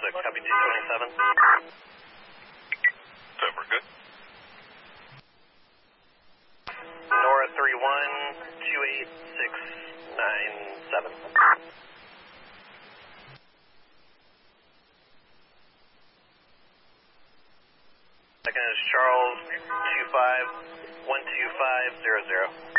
copy 227. So we're good. Nora 31-28697. Second is Charles 25-12500.